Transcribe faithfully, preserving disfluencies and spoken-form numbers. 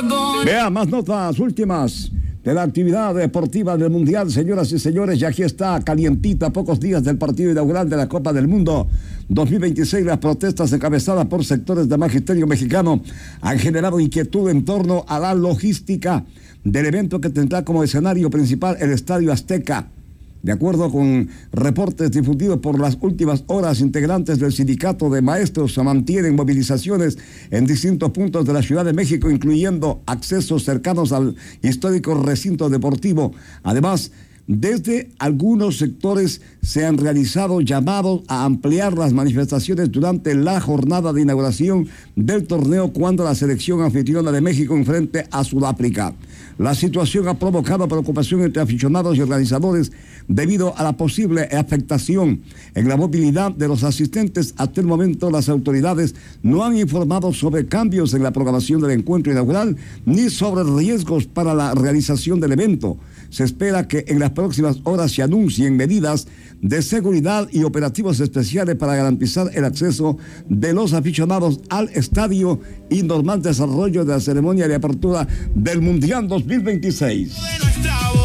Vea más notas últimas de la actividad deportiva del Mundial, señoras y señores, y aquí está calientita, a pocos días del partido inaugural de la Copa del Mundo dos mil veintiséis. Las protestas encabezadas por sectores del magisterio mexicano han generado inquietud en torno a la logística del evento que tendrá como escenario principal el Estadio Azteca. De acuerdo con reportes difundidos por las últimas horas, integrantes del sindicato de maestros mantienen movilizaciones en distintos puntos de la Ciudad de México, incluyendo accesos cercanos al histórico recinto deportivo. Además, desde algunos sectores se han realizado llamados a ampliar las manifestaciones durante la jornada de inauguración del torneo cuando la selección anfitriona de México enfrente a Sudáfrica. La situación ha provocado preocupación entre aficionados y organizadores debido a la posible afectación en la movilidad de los asistentes. Hasta el momento, las autoridades no han informado sobre cambios en la programación del encuentro inaugural ni sobre riesgos para la realización del evento. Se espera que en las próximas horas se anuncien medidas de seguridad y operativos especiales para garantizar el acceso de los aficionados al estadio y normal desarrollo de la ceremonia de apertura del Mundial dos mil veintiséis.